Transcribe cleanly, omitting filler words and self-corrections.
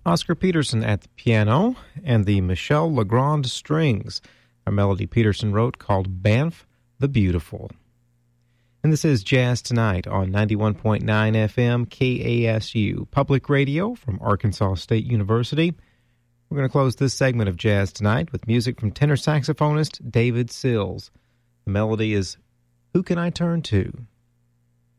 Oscar Peterson at the piano, and the Michel Legrand strings, a melody Peterson wrote called Banff the Beautiful. And this is Jazz Tonight on 91.9 FM KASU, public radio from Arkansas State University. We're going to close this segment of Jazz Tonight with music from tenor saxophonist David Sills. The melody is Who Can I Turn To?